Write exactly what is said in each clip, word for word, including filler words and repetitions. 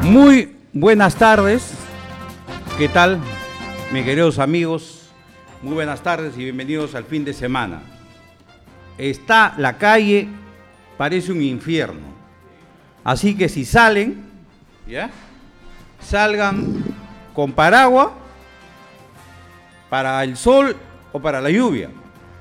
Muy buenas tardes, ¿qué tal, mis queridos amigos? Muy buenas tardes y bienvenidos al fin de semana. Está la calle, parece un infierno, así que si salen, ¿ya? Salgan con paraguas para el sol o para la lluvia.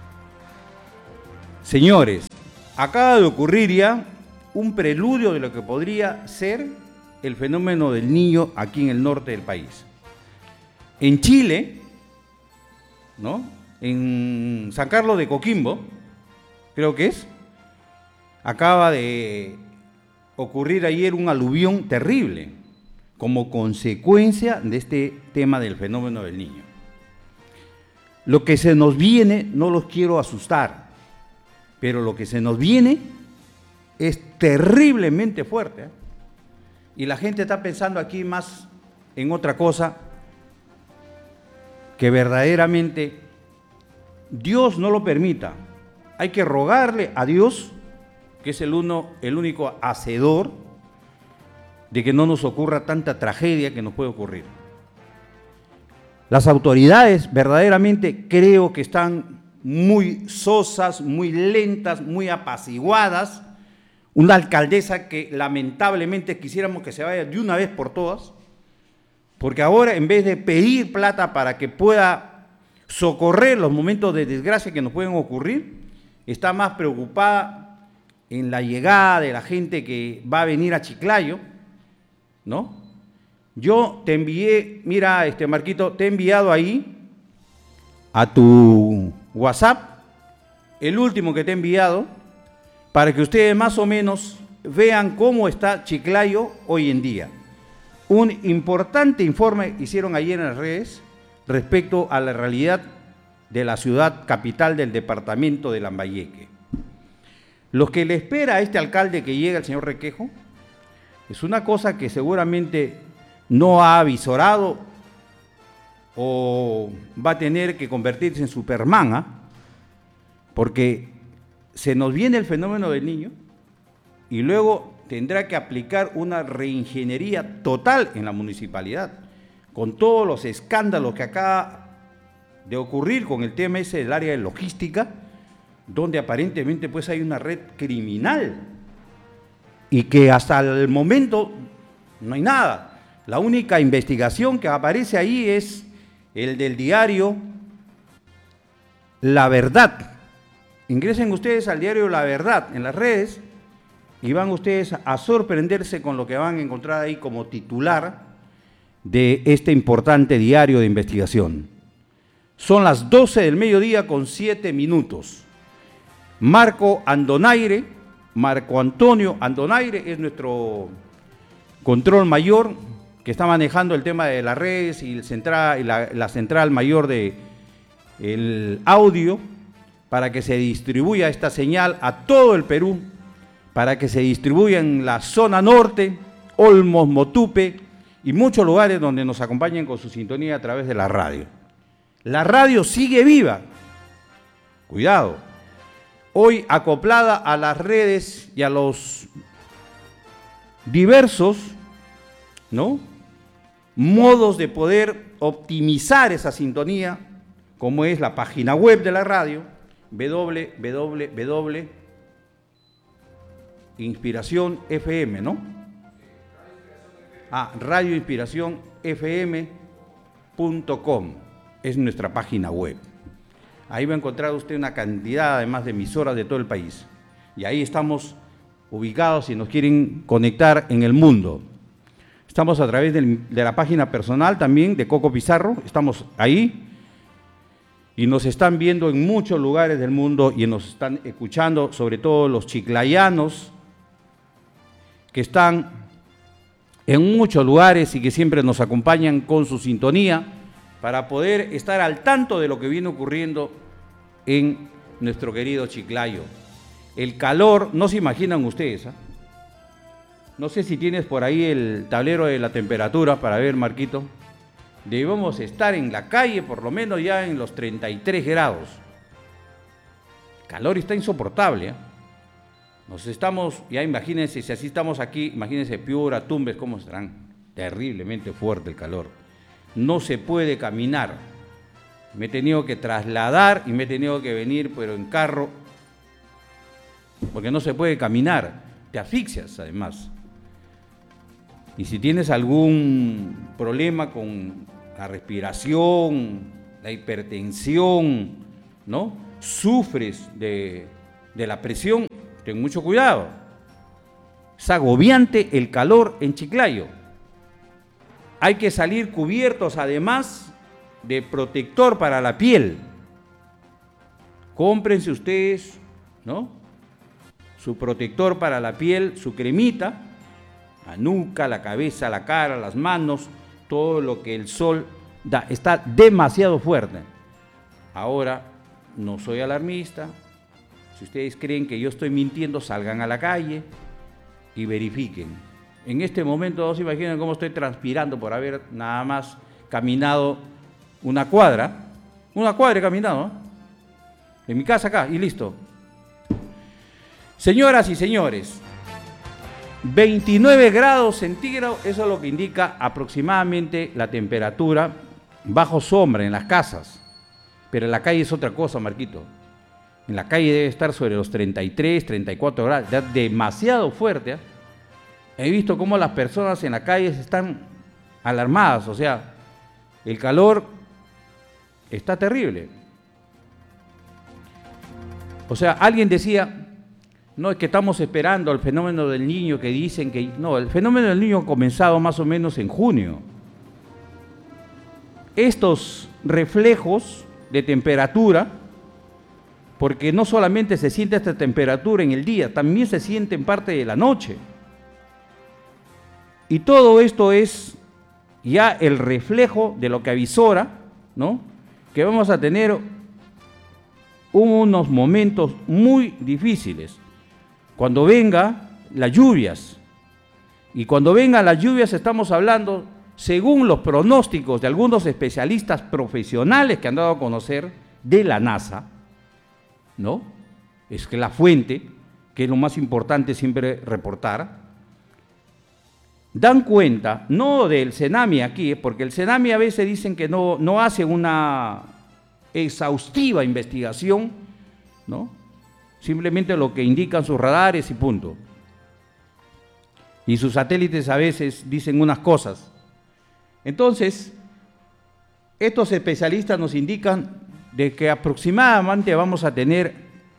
Señores, acaba de ocurrir ya un preludio de lo que podría ser el fenómeno del Niño aquí en el norte del país. En Chile, ¿no? En San Carlos de Coquimbo, creo que es, acaba de ocurrir ayer un aluvión terrible como consecuencia de este tema del fenómeno del Niño. Lo que se nos viene, no los quiero asustar, pero lo que se nos viene es terriblemente fuerte, ¿eh? Y la gente está pensando aquí más en otra cosa, que verdaderamente Dios no lo permita. Hay que rogarle a Dios, que es el, uno, el único hacedor, de que no nos ocurra tanta tragedia que nos puede ocurrir. Las autoridades verdaderamente creo que están muy sosas, muy lentas, muy apaciguadas. Una alcaldesa que lamentablemente quisiéramos que se vaya de una vez por todas, porque ahora en vez de pedir plata para que pueda socorrer los momentos de desgracia que nos pueden ocurrir, está más preocupada en la llegada de la gente que va a venir a Chiclayo, ¿no? Yo te envié, mira, este Marquito, te he enviado ahí a tu WhatsApp, el último que te he enviado, para que ustedes más o menos vean cómo está Chiclayo hoy en día. Un importante informe hicieron ayer en las redes respecto a la realidad de la ciudad capital del departamento de Lambayeque. Lo que le espera a este alcalde que llega, el señor Requejo, es una cosa que seguramente no ha avisorado o va a tener que convertirse en Superman, ¿eh? Porque se nos viene el fenómeno del Niño y luego tendrá que aplicar una reingeniería total en la municipalidad, con todos los escándalos que acaba de ocurrir con el tema ese del área de logística, donde aparentemente pues hay una red criminal y que hasta el momento no hay nada. La única investigación que aparece ahí es el del diario La Verdad. Ingresen ustedes al diario La Verdad en las redes y van ustedes a sorprenderse con lo que van a encontrar ahí como titular de este importante diario de investigación. Son las doce del mediodía con siete minutos. Marco Andonaire, Marco Antonio Andonaire es nuestro control mayor que está manejando el tema de las redes y, el central, y la, la central mayor de el audio, para que se distribuya esta señal a todo el Perú, para que se distribuya en la zona norte, Olmos, Motupe y muchos lugares donde nos acompañen con su sintonía a través de la radio. La radio sigue viva, cuidado, hoy acoplada a las redes y a los diversos, ¿no?, modos de poder optimizar esa sintonía, como es la página web de la radio, doble u doble u doble u punto inspiración F M, ¿no? Ah, radio inspiración f m punto com es nuestra página web. Ahí va a encontrar usted una cantidad además de emisoras de todo el país. Y ahí estamos ubicados si nos quieren conectar en el mundo. Estamos a través del, de la página personal también de Coco Pizarro, estamos ahí. Y nos están viendo en muchos lugares del mundo y nos están escuchando, sobre todo los chiclayanos, que están en muchos lugares y que siempre nos acompañan con su sintonía para poder estar al tanto de lo que viene ocurriendo en nuestro querido Chiclayo. El calor, no se imaginan ustedes, ¿eh? No sé si tienes por ahí el tablero de la temperatura para ver, Marquito. Debemos estar en la calle por lo menos ya en los treinta y tres grados. El calor está insoportable, ¿eh? Nos estamos, ya imagínense, si así estamos aquí, imagínense Piura, Tumbes, cómo estarán. terriblemente fuerte el calor. No se puede caminar. Me he tenido que trasladar y me he tenido que venir, pero en carro, porque no se puede caminar. Te asfixias, además. Y si tienes algún problema con la respiración, la hipertensión, ¿no? Sufres de, de la presión, ten mucho cuidado. Es agobiante el calor en Chiclayo. Hay que salir cubiertos, además de protector para la piel. Cómprense ustedes, ¿no? Su protector para la piel, su cremita, la nuca, la cabeza, la cara, las manos, todo lo que el sol da. Está demasiado fuerte. Ahora, no soy alarmista. Si ustedes creen que yo estoy mintiendo, salgan a la calle y verifiquen. En este momento, no se imaginan cómo estoy transpirando por haber nada más caminado una cuadra. Una cuadra he caminado, ¿eh? En mi casa acá, y listo. Señoras y señores, veintinueve grados centígrados, eso es lo que indica aproximadamente la temperatura bajo sombra en las casas. Pero en la calle es otra cosa, Marquito. En la calle debe estar sobre los treinta y tres, treinta y cuatro grados, ya demasiado fuerte, ¿eh? He visto cómo las personas en la calle están alarmadas, o sea, el calor está terrible. O sea, alguien decía, no, es que estamos esperando el fenómeno del Niño, que dicen que... No, el fenómeno del Niño ha comenzado más o menos en junio. Estos reflejos de temperatura, porque no solamente se siente esta temperatura en el día, también se siente en parte de la noche. Y todo esto es ya el reflejo de lo que avisora, ¿no? Que vamos a tener unos momentos muy difíciles. Cuando vengan las lluvias, y cuando vengan las lluvias estamos hablando, según los pronósticos de algunos especialistas profesionales que han dado a conocer de la NASA, ¿no? Es que la fuente, que es lo más importante siempre reportar, dan cuenta, no del CENAMI aquí, porque el CENAMI a veces dicen que no, no hace una exhaustiva investigación, ¿no? Simplemente lo que indican sus radares y punto. Y sus satélites a veces dicen unas cosas. Entonces, estos especialistas nos indican de que aproximadamente vamos a tener,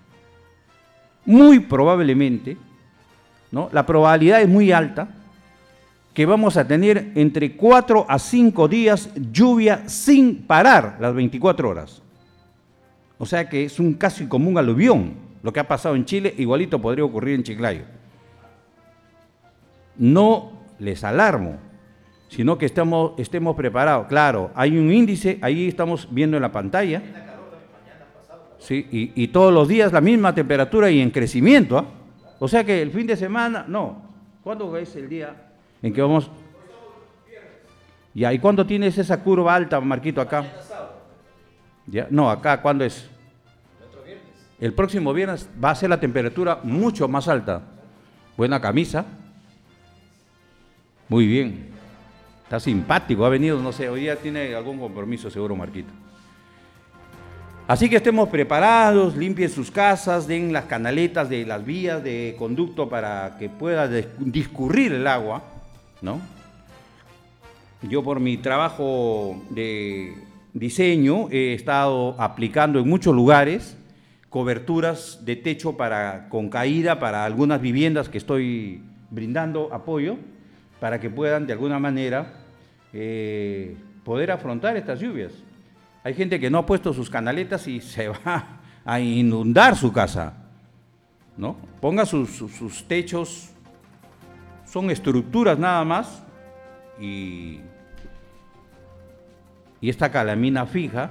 muy probablemente, ¿no? La probabilidad es muy alta, que vamos a tener entre cuatro a cinco días lluvia sin parar las veinticuatro horas. O sea que es un casi como un aluvión. Lo que ha pasado en Chile, igualito podría ocurrir en Chiclayo. No les alarmo, sino que estamos, estemos preparados. Claro, hay un índice, ahí estamos viendo en la pantalla. Sí, y, y todos los días la misma temperatura y en crecimiento, ¿eh? O sea que el fin de semana, no. ¿Cuándo es el día en que vamos? Ya, ¿y cuándo tienes esa curva alta, Marquito, acá? Ya, no, acá, ¿cuándo es? El próximo viernes va a ser la temperatura mucho más alta. Buena camisa. Muy bien. Está simpático, ha venido, no sé, hoy día tiene algún compromiso seguro, Marquito. Así que estemos preparados, limpien sus casas, den las canaletas de las vías de conducto para que pueda discurrir el agua, ¿no? Yo por mi trabajo de diseño he estado aplicando en muchos lugares coberturas de techo para, con caída para algunas viviendas que estoy brindando apoyo para que puedan de alguna manera eh, poder afrontar estas lluvias. Hay gente que no ha puesto sus canaletas y se va a inundar su casa, ¿no? Ponga sus, sus, sus techos, son estructuras nada más, y, y esta calamina fija,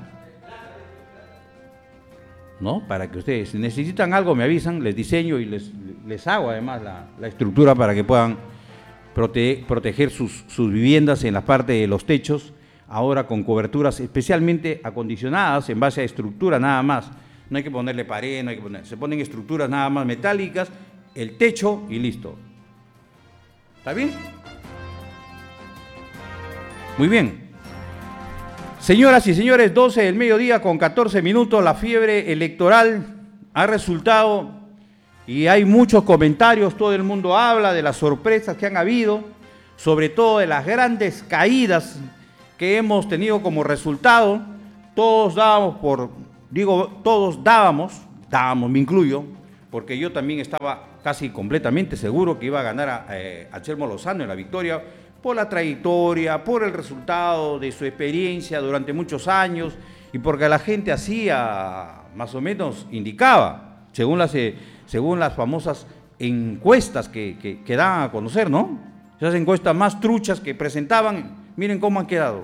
¿no? Para que ustedes, si necesitan algo, me avisan, les diseño y les, les hago además la, la estructura para que puedan prote, proteger sus, sus viviendas en la parte de los techos, ahora con coberturas especialmente acondicionadas en base a estructura nada más. No hay que ponerle pared, no hay que poner, se ponen estructuras nada más metálicas, el techo y listo. ¿Está bien? Muy bien. Señoras y señores, doce del mediodía con catorce minutos, la fiebre electoral ha resultado y hay muchos comentarios, todo el mundo habla de las sorpresas que han habido, sobre todo de las grandes caídas que hemos tenido como resultado. Todos dábamos por, digo, todos dábamos, dábamos, me incluyo, porque yo también estaba casi completamente seguro que iba a ganar a, eh, a Anselmo Lozano en la victoria, por la trayectoria, por el resultado de su experiencia durante muchos años y porque la gente hacía, más o menos, indicaba, según las, eh, según las famosas encuestas que, que, que daban a conocer, ¿no? Esas encuestas más truchas que presentaban, miren cómo han quedado.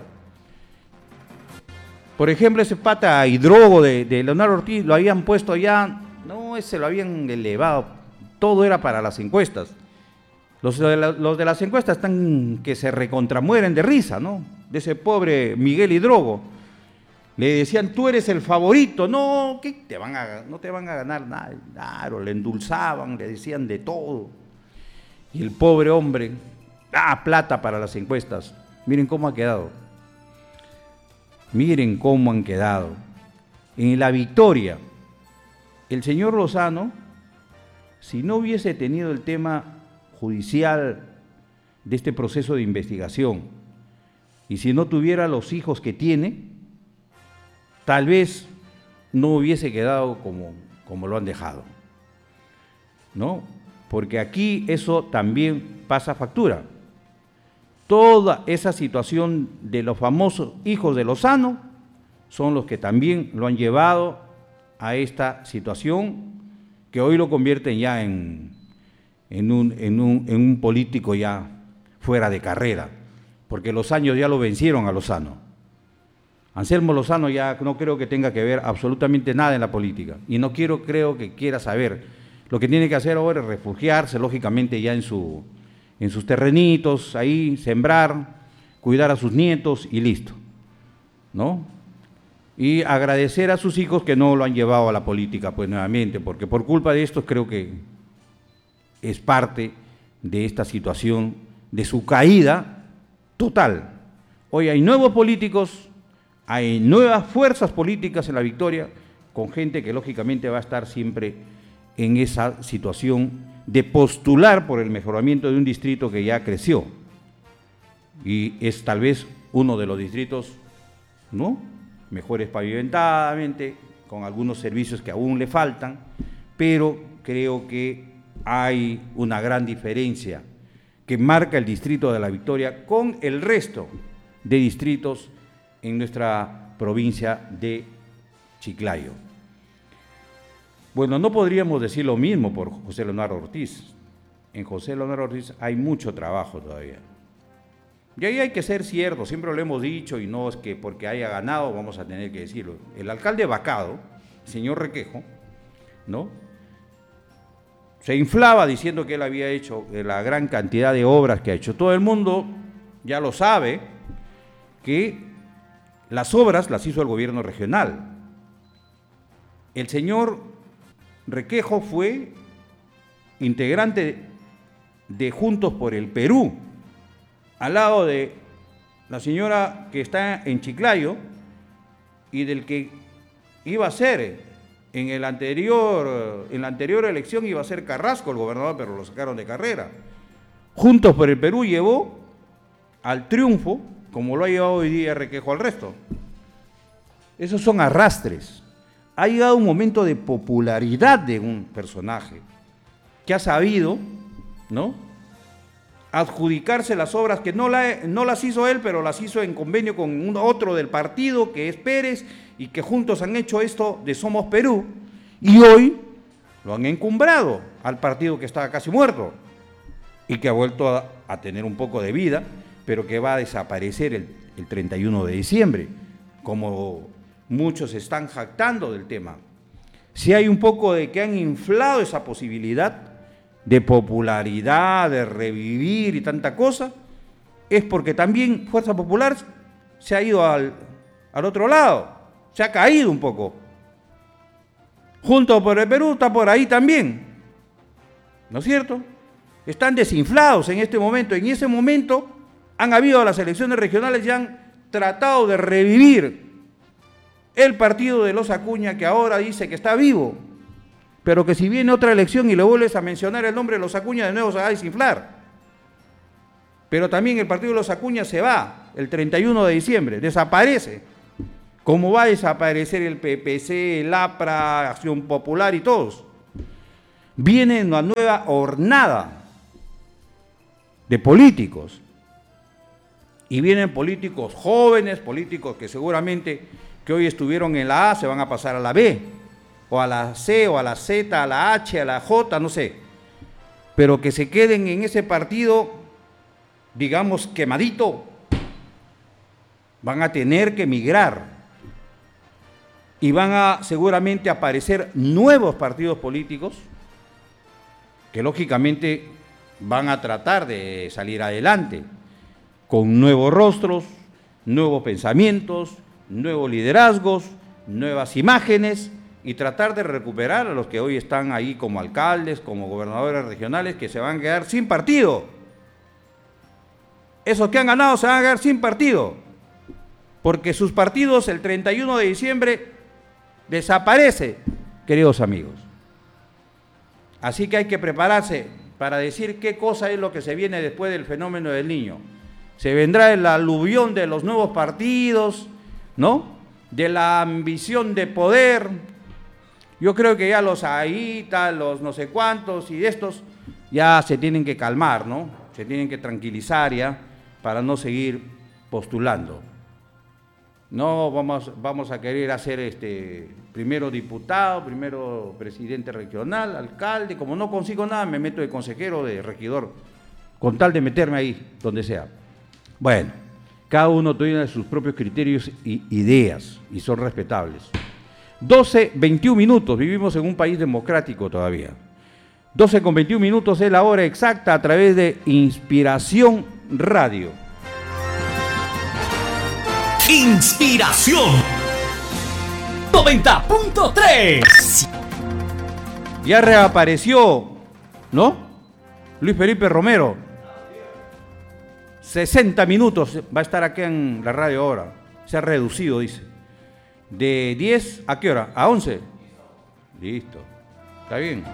Por ejemplo, ese pata hidrogo de, de Leonardo Ortiz lo habían puesto allá, no, ese lo habían elevado, todo era para las encuestas. Los de, la, los de las encuestas están que se recontramueren de risa, ¿no? De ese pobre Miguel Hidrogo. Le decían, tú eres el favorito. No, ¿qué te van a, no te van a ganar nada. Claro, le endulzaban, le decían de todo. Y el pobre hombre, ah, plata para las encuestas. Miren cómo ha quedado. Miren cómo han quedado. En la victoria, el señor Lozano, si no hubiese tenido el tema judicial de este proceso de investigación y si no tuviera los hijos que tiene, tal vez no hubiese quedado como, como lo han dejado, ¿no? Porque aquí eso también pasa factura. Toda esa situación de los famosos hijos de Lozano son los que también lo han llevado a esta situación que hoy lo convierten ya en En un, en, un, en un político ya fuera de carrera, porque los años ya lo vencieron a Lozano. Anselmo Lozano ya no creo que tenga que ver absolutamente nada en la política, y no quiero, creo que quiera saber. Lo que tiene que hacer ahora es refugiarse, lógicamente, ya en, su, en sus terrenitos, ahí, sembrar, cuidar a sus nietos y listo, ¿no? Y agradecer a sus hijos que no lo han llevado a la política, pues nuevamente, porque por culpa de esto creo que es parte de esta situación, de su caída total. Hoy hay nuevos políticos, hay nuevas fuerzas políticas en la victoria, con gente que lógicamente va a estar siempre en esa situación de postular por el mejoramiento de un distrito que ya creció. Y es tal vez uno de los distritos, ¿no?, mejores pavimentadamente, con algunos servicios que aún le faltan, pero creo que hay una gran diferencia que marca el distrito de La Victoria con el resto de distritos en nuestra provincia de Chiclayo. Bueno, no podríamos decir lo mismo por José Leonardo Ortiz. En José Leonardo Ortiz hay mucho trabajo todavía. Y ahí hay que ser cierto, siempre lo hemos dicho, y no es que porque haya ganado vamos a tener que decirlo. El alcalde vacado, el señor Requejo, ¿no?, se inflaba diciendo que él había hecho la gran cantidad de obras que ha hecho. Todo el mundo ya lo sabe, que las obras las hizo el gobierno regional. El señor Requejo fue integrante de Juntos por el Perú, al lado de la señora que está en Chiclayo y del que iba a ser en el anterior, en la anterior elección iba a ser Carrasco el gobernador, pero lo sacaron de carrera. Juntos por el Perú llevó al triunfo, como lo ha llevado hoy día Requejo al resto. Esos son arrastres. Ha llegado un momento de popularidad de un personaje que ha sabido, ¿no?, adjudicarse las obras que no, la, no las hizo él, pero las hizo en convenio con un, otro del partido, que es Pérez, y que juntos han hecho esto de Somos Perú, y hoy lo han encumbrado al partido que estaba casi muerto, y que ha vuelto a, a tener un poco de vida, pero que va a desaparecer el, el treinta y uno de diciembre, como muchos están jactando del tema. Si hay un poco de que han inflado esa posibilidad de popularidad, de revivir y tanta cosa, es porque también Fuerza Popular se ha ido al, al otro lado, se ha caído un poco. Juntos por el Perú está por ahí también, ¿no es cierto? Están desinflados en este momento. En ese momento Han habido las elecciones regionales y han tratado de revivir el partido de los Acuña, que ahora dice que está vivo, pero que si viene otra elección y le vuelves a mencionar el nombre de los Acuña, de nuevo se va a desinflar. Pero también el partido de los Acuña se va el treinta y uno de diciembre, desaparece, como va a desaparecer el P P C, el A P R A, Acción Popular y todos. Viene una nueva hornada de políticos, y vienen políticos jóvenes, políticos que seguramente que hoy estuvieron en la A se van a pasar a la B, o a la C, o a la Z, a la H, a la J, no sé, pero que se queden en ese partido, digamos, quemadito, van a tener que migrar y van a seguramente aparecer nuevos partidos políticos que lógicamente van a tratar de salir adelante con nuevos rostros, nuevos pensamientos, nuevos liderazgos, nuevas imágenes, y tratar de recuperar a los que hoy están ahí como alcaldes, como gobernadores regionales, que se van a quedar sin partido. Esos que han ganado se van a quedar sin partido, porque sus partidos el treinta y uno de diciembre desaparece, queridos amigos. Así que hay que prepararse para decir qué cosa es lo que se viene después del fenómeno del Niño. Se vendrá el aluvión de los nuevos partidos, ¿no? De la ambición de poder. Yo creo que ya los AITA, los no sé cuántos y estos ya se tienen que calmar, ¿no? Se tienen que tranquilizar ya para no seguir postulando. No vamos, vamos a querer hacer este, primero diputado, primero presidente regional, alcalde. Como no consigo nada, me meto de consejero, de regidor, con tal de meterme ahí, donde sea. Bueno, cada uno tiene sus propios criterios y ideas, y son respetables. doce, veintiún minutos, vivimos en un país democrático todavía. doce con veintiún minutos es la hora exacta a través de Inspiración Radio. Inspiración noventa punto tres. Ya reapareció, ¿no? Luis Felipe Romero. sesenta minutos va a estar aquí en la radio ahora. Se ha reducido, dice. ¿De diez a qué hora? ¿A once? Listo. Está bien.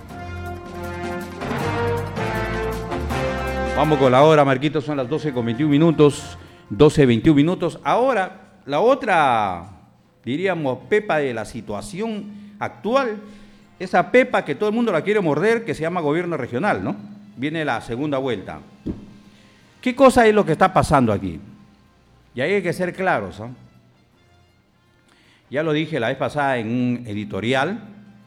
Vamos con la hora, Marquitos. Son las doce con veintiún minutos. doce, veintiún minutos. Ahora, la otra, diríamos, pepa de la situación actual, esa pepa que todo el mundo la quiere morder, que se llama gobierno regional, ¿no? Viene la segunda vuelta. ¿Qué cosa es lo que está pasando aquí? Y ahí hay que ser claros, ¿no? Ya lo dije la vez pasada en un editorial,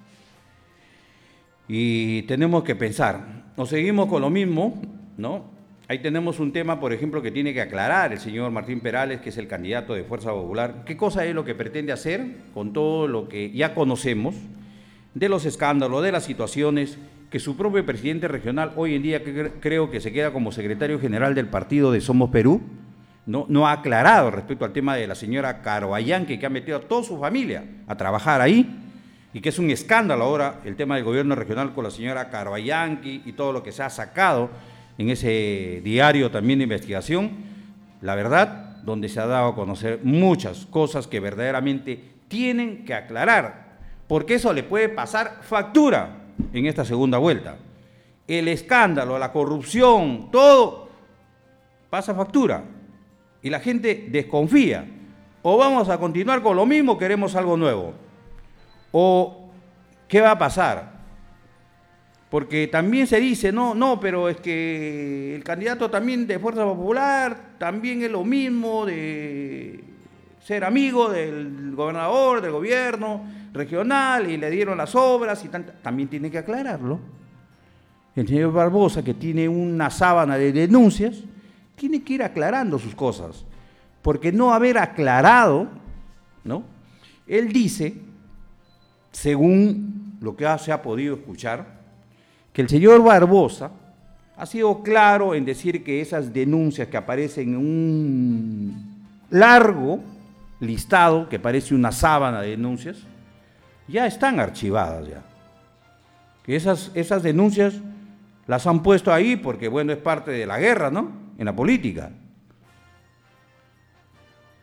y tenemos que pensar, nos seguimos con lo mismo, ¿no? Ahí tenemos un tema, por ejemplo, que tiene que aclarar el señor Martín Perales, que es el candidato de Fuerza Popular. ¿Qué cosa es lo que pretende hacer con todo lo que ya conocemos de los escándalos, de las situaciones que su propio presidente regional hoy en día, que creo que se queda como secretario general del partido de Somos Perú, no, no ha aclarado respecto al tema de la señora Caroayanqui, que ha metido a toda su familia a trabajar ahí, y que es un escándalo ahora el tema del gobierno regional con la señora Caroayanqui y todo lo que se ha sacado en ese diario también de investigación, la verdad, donde se ha dado a conocer muchas cosas que verdaderamente tienen que aclarar, porque eso le puede pasar factura en esta segunda vuelta. El escándalo, la corrupción, todo pasa factura y la gente desconfía. O vamos a continuar con lo mismo, queremos algo nuevo. O ¿qué va a pasar? Porque también se dice, no, no, pero es que el candidato también de Fuerza Popular también es lo mismo de ser amigo del gobernador, del gobierno regional, y le dieron las obras y tanto. También tiene que aclararlo. El señor Barbosa, que tiene una sábana de denuncias, tiene que ir aclarando sus cosas, porque no haber aclarado, ¿no? Él dice, según lo que se ha podido escuchar, que el señor Barbosa ha sido claro en decir que esas denuncias que aparecen en un largo listado, que parece una sábana de denuncias, ya están archivadas ya. Que esas, esas denuncias las han puesto ahí porque, bueno, es parte de la guerra, ¿no? En la política.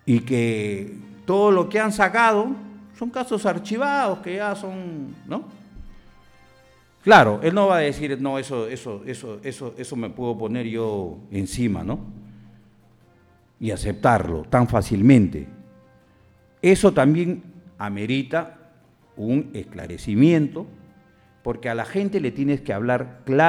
y que todo lo que han sacado son casos archivados que ya son, ¿no? Claro, él no va a decir, no, eso, eso, eso, eso, eso me puedo poner yo encima, ¿no? Y aceptarlo tan fácilmente. Eso también amerita un esclarecimiento, porque a la gente le tienes que hablar claro.